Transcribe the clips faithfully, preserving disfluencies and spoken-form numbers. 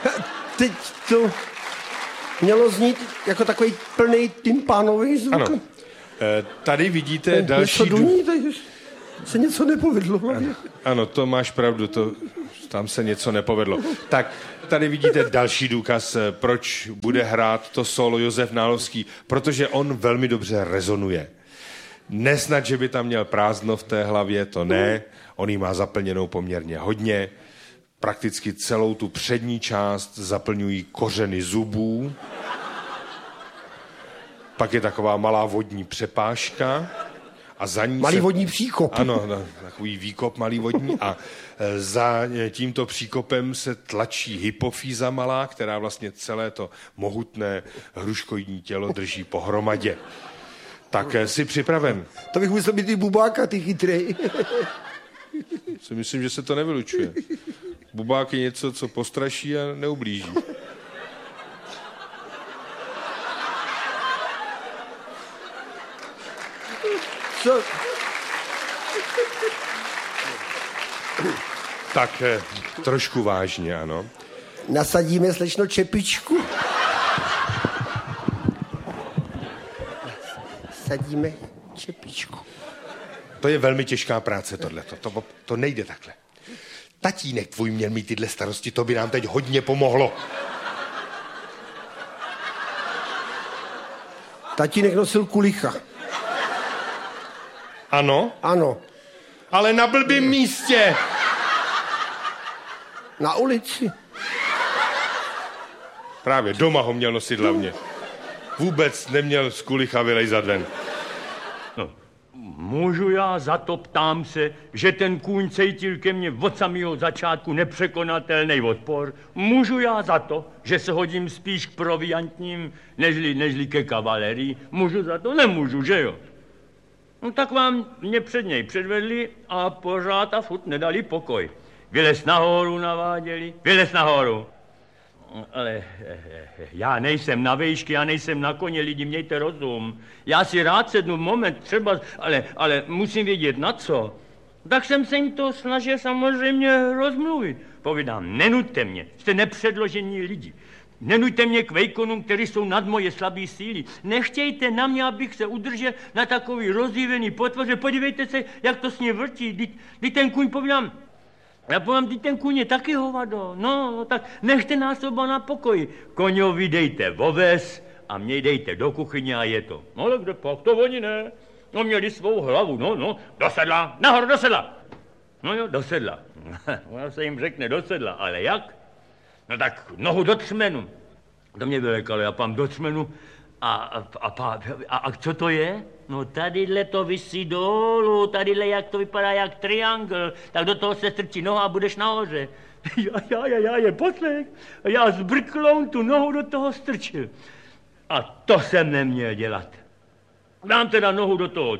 Teď to mělo znít jako takový plný tympánový zvuk. Ano. E, tady vidíte další... Něco duní, tady se něco nepovedlo. Ano, ano, to máš pravdu, to, tam se něco nepovedlo. Tak, tady vidíte další důkaz, proč bude hrát to solo Josef Nálovský, protože on velmi dobře rezonuje. Nesnad, že by tam měl prázdno v té hlavě, to ne, on ji má zaplněnou poměrně hodně, prakticky celou tu přední část zaplňují kořeny zubů, pak je taková malá vodní přepážka a za ní malý se... vodní příkop. Ano, no, takový výkop malý vodní a za tímto příkopem se tlačí hypofýza malá, která vlastně celé to mohutné hruškoidní tělo drží pohromadě. Tak jsi připraven. To bych musel být i bubáka, ty chytrej. Si myslím, že se to nevylučuje. Bubák je něco, co postraší a neublíží. Co? Tak trošku vážně, ano. Nasadíme, slečno, čepičku. Nasadíme čepičku. To je velmi těžká práce, tohleto. To, to, to nejde takhle. Tatínek tvůj měl mít tyhle starosti, to by nám teď hodně pomohlo. Tatínek nosil kulicha. Ano? Ano. Ale na blbým místě. Na ulici. Právě, doma ho měl nosit hlavně. Vůbec neměl z kulicha vylejzat ven. No, můžu já za to, ptám se, že ten kůň cítil ke mně od samého začátku nepřekonatelný odpor? Můžu já za to, že se hodím spíš k proviantním, nežli, nežli ke kavalerii? Můžu za to? Nemůžu, že jo? No tak vám mě před něj předvedli a pořád a furt nedali pokoj. Vylez nahoru naváděli, vylez nahoru. Ale já nejsem na vejšky, já nejsem na koně, lidi, mějte rozum. Já si rád sednu moment třeba, ale, ale musím vědět na co. Tak jsem se jim to snažil samozřejmě rozmluvit. Povídám, nenuďte mě, jste nepředložení lidi. Nenuďte mě k vejkonům, kteří jsou nad moje slabé síly. Nechtějte na mě, abych se udržel na takový rozdívený potvoře. Podívejte se, jak to s ním vrtí. Teď ten kůň, povídám, já povím, teď ten kůň je taky hovado. No, tak nechte nás oba na pokoji. Koňovi dejte voves a mě dejte do kuchyně a je to. No, ale kde pak, to oni ne. No, měli svou hlavu, no, no, do sedla, nahoru do sedla. No jo, do sedla. Ono se jim řekne do sedla, ale jak? No tak nohu do třmenu. To mě vylekalo, já pám do třmenu a, a, a, a, a co to je? No tadyhle to visí dolů, tadyhle jak to vypadá jak triangl, tak do toho se strčí noha a budeš nahoře. Já, já, já, já je poslech. A já s brklou tu nohu do toho strčil. A to jsem neměl dělat. Dám teda nohu do toho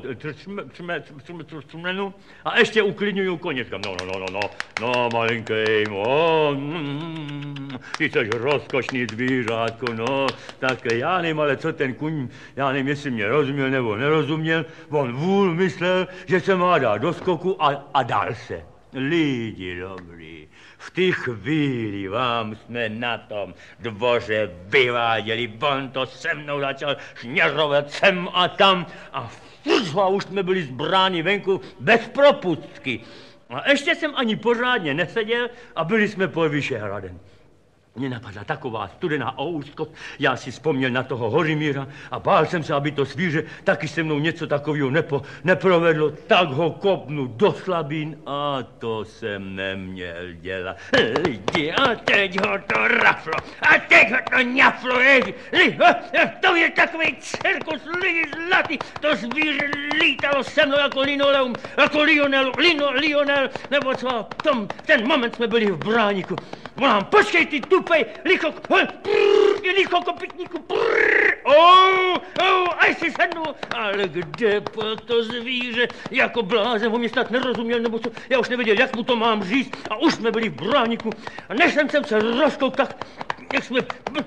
třmenu a ještě uklidňuju koně. Říkám, no, no, no, no, no, no, malinkej, no, mm, ty jsi rozkošný zvířátko, no, tak já nevím, ale co ten kuň, já nevím, jestli mě rozuměl nebo nerozuměl, on vůl myslel, že se má dát do skoku a, a dal se. Lidi dobrý, v té chvíli vám jsme na tom dvoře vyváděli, on to se mnou začal šněrovat sem a tam a furt už jsme byli zbráni venku bez propustky. A ještě jsem ani pořádně neseděl a byli jsme pod Vyšehradem. Mně napadla taková studená ouskost, já si vzpomněl na toho Hořimíra a bál jsem se, aby to svíře taky se mnou něco takového nepo, neprovedlo, tak ho kopnu do slabín a to jsem neměl dělat. Lidi, a teď ho to raflo, a teď ho to ňaflo, to je takový cirkus, lidi zlatý, to zvíře lítalo se mnou jako linoleum, jako Lionel, Lino, Lionel, nebo co, v tom, ten moment jsme byli v bráníku. Volám, počkej ty tupej, licho, licho kopytníku, oh, oh, až si sednu, ale kde pak to zvíře, jako blázen, on mě snad nerozuměl, nebo co, já už nevěděl, jak mu to mám říct, a už jsme byli v bráníku, a než jsem se rozkouk, tak jak jsme,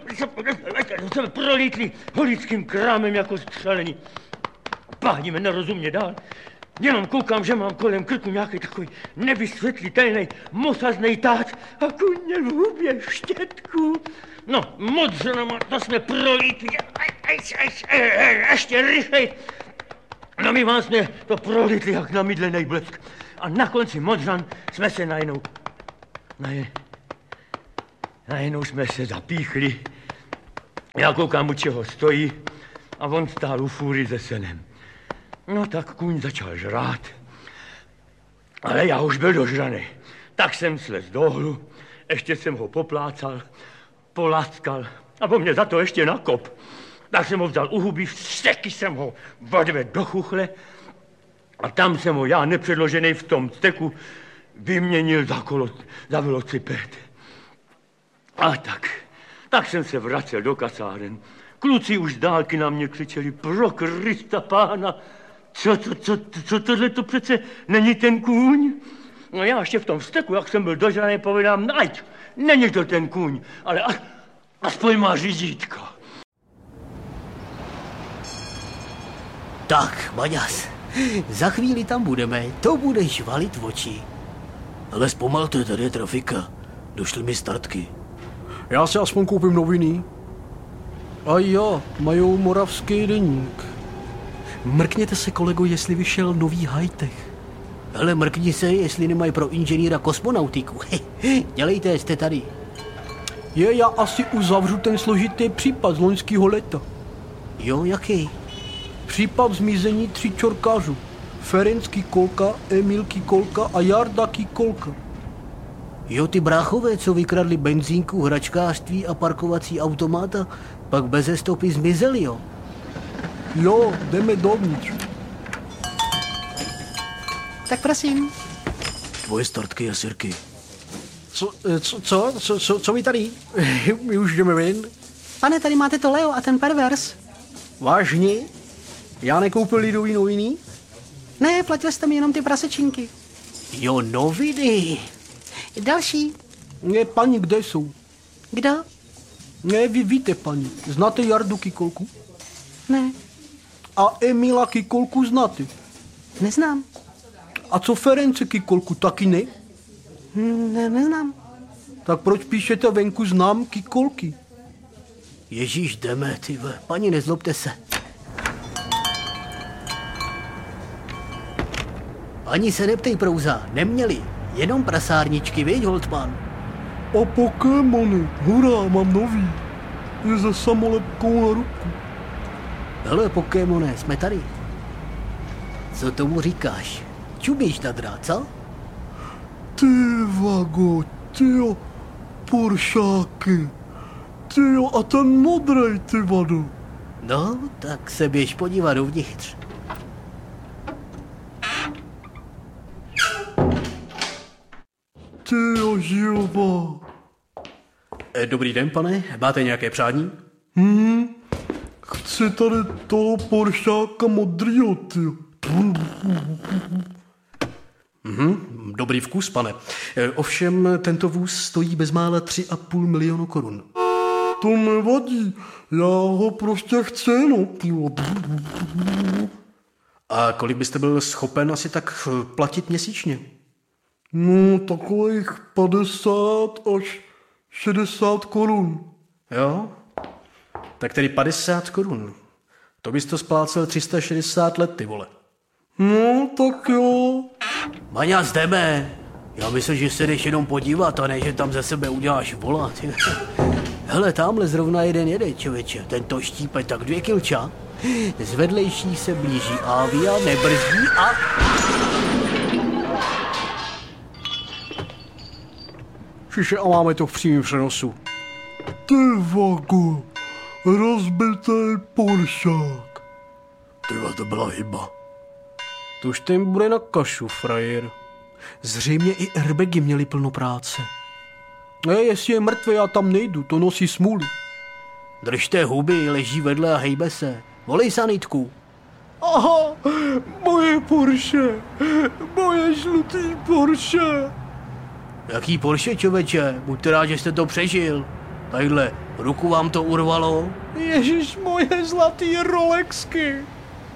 jsme prolítli holickým krámem jako střelení. Páhníme nerozumě dál. Jenom koukám, že mám kolem krku nějaký takový nevysvětlitelný mosaznej tát a kůň měl v hubě štětku. No, modřanama, to jsme prolítli, ještě rychlej. No my vám jsme to prolítli jak namydlenej blesk. A na konci modřan jsme se najednou, najednou, najednou jsme se zapíchli. Já koukám, u čeho stojí a on stál u fůry se senem. No tak kůň začal žrát, ale já už byl dožraný. Tak jsem slez dolů, ještě jsem ho poplácal, polaskal a po mě za to ještě nakop. Tak jsem ho vzal u huby, vsteky jsem ho odvedl do chuchle a tam jsem ho já nepředložený v tom steku vyměnil za, kolo, za velociped. A tak, tak jsem se vracel do kasáren. Kluci už z dálky na mě křičeli, pro Krista pána, co, co, co, co tohle to přece není ten kůň? No já ještě v tom steku, jak jsem byl dožraný, povídám, najď, není to ten kůň, ale a, aspoň má řídítko. Tak, Maďas, za chvíli tam budeme, to budeš valit oči. Ale zpomalte, tady je trafika. Došly mi startky. Já si aspoň koupím noviny. A jo, majou moravský deník. Mrkněte se, kolego, jestli vyšel nový high-tech. Hele, mrkni se, jestli nemají pro inženýra kosmonautiku. Dělejte, jste tady. Je, já asi uzavřu ten složitý případ z loňského léta. Jo, jaký? Případ zmizení tří čorkářů. Ferenc Kikolka, Emil Kikolka a Jarda Kikolka. Jo, ty bráchové, co vykradli benzínku, hračkářství a parkovací automata, pak beze stopy zmizeli, jo? Jo, jdeme dovnitř. Tak prosím. Tvoje startky a sirky. Co, co, co, co, co, co vy tady? My už jdeme ven. Pane, tady máte to Leo a ten pervers. Vážně? Já nekoupil lidový noviny? Ne, platil jste mi jenom ty prasečinky. Jo, noviny. Další. Ne, paní, kde jsou? Kdo? Ne, vy víte, paní. Znáte Jardu Kikolku? Ne, A Emila Kikolku znáte? neznám. A co Ference Kikolku, taky ne? Ne, neznám. Tak proč píšete venku znám Kikolky? Ježíš, jdeme, ty ve. Paní, nezlobte se. Ani se neptej, prouza, neměli. Jenom prasárničky, viď, Holtman? O Pokémony, hurá, mám nový. Je za samolepkou na ruku. Hele, Pokémone, jsme tady. Co tomu říkáš? Čumíš na drát, co? Ty vago, tyjo, poršáky. Tyjo, a ten modrej, ty vado. No, tak se běž podívat dovnitř. Tyjo, žilba. Dobrý den, pane. Máte nějaké přání? Hm, chci tady toho poršáka modrýho, tyjo. Mhm, dobrý vkus, pane. Ovšem, tento vůz stojí bezmála tři a půl milionu korun. To nevadí, já ho prostě chci, no, tyjo. A kolik byste byl schopen asi tak platit měsíčně? No, takových padesát až šedesát korun. Jo? Tak tedy padesát korun. To bys to splácel tři sta šedesát let, ty vole. No, tak jo. Maňas, jdeme. Já myslím, že se jdeš jenom podívat a ne, že tam ze sebe uděláš vola. Ty. Hele, tamhle zrovna jeden jede, člověče. Ten to štípe tak dvě kilča. Z vedlejší se blíží Avia, nebrzdí a... Šiše, a máme to v přímém přenosu. Ty vago, rozbitý poršák. Tyva, to byla chyba. To už ten bude na kašu, frajer. Zřejmě i airbagy měli plno práce. Ne, jestli je mrtvý, já tam nejdu, to nosí smůlu. Držte huby, leží vedle a hejbe se. Volej sanitku. Aha, moje Porsche, moje žlutý Porsche. Jaký Porsche, čověče? Buďte rád, že jste to přežil. Tadyhle, ruku vám to urvalo. Ježíš, moje zlatý Rolexky.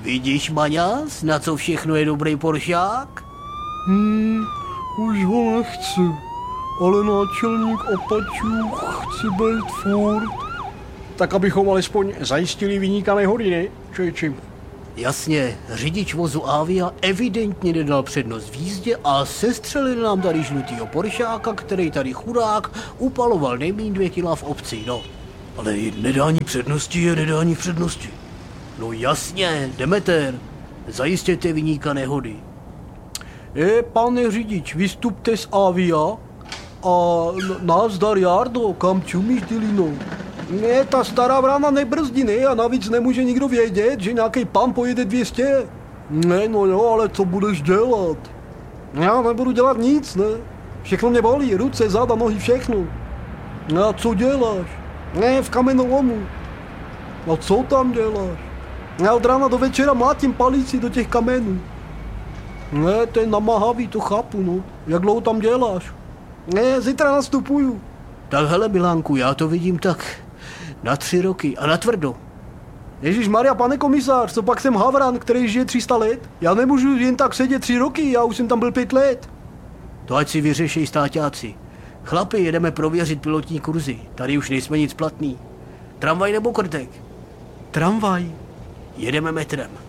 Vidíš, Maňas, na co všechno je dobrý poršák? Hmm, už ho nechci, ale náčelník opačů chci být furt. Tak abychom alespoň zajistili viníka nehody, ne, člověči? Jasně, řidič vozu Avia evidentně nedal přednost v jízdě a sestřelil nám tady žlutýho poršáka, který tady chudák upaloval nejméně dvě kila v obci, no. Ale nedání přednosti je nedání přednosti. No jasně, Demeter, zajistěte viníka nehody. E, pane řidič, vystupte z Avia a nazdar, Jardo, kam čumíš, Dilino? Ne, ta stará vrana nebrzdí, ne, a navíc nemůže nikdo vědět, že nějaký pan pojede dvě stě. Ne, no jo, ale co budeš dělat? Já nebudu dělat nic, ne. Všechno mě bolí, ruce, záda, nohy, všechno. A co děláš? Ne, v kamenolomu. A co tam děláš? Já od rána do večera mlátím palici do těch kamenů. Ne, to je namáhavý, to chápu, no. Jak dlouho tam děláš? Ne, zítra nastupuju. Tak hele, Milánku, já to vidím tak na tři roky a na tvrdo. Ježišmarja, pane komisář, co pak jsem havran, který žije tři sta let? Já nemůžu jen tak sedět tři roky, já už jsem tam byl pět let. To ať si vyřeší stáťáci. Chlapi, jedeme prověřit pilotní kurzy. Tady už nejsme nic platný. Tramvaj nebo krtek? Tramvaj. Jedeme metrem.